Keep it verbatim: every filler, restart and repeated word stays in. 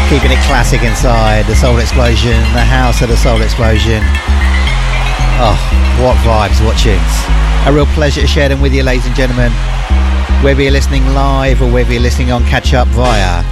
Keeping it classic inside the Soul Explosion, the house of the Soul Explosion. Oh, what vibes, what tunes. A real pleasure to share them with you, ladies and gentlemen. Whether you're listening live or whether you're listening on catch up via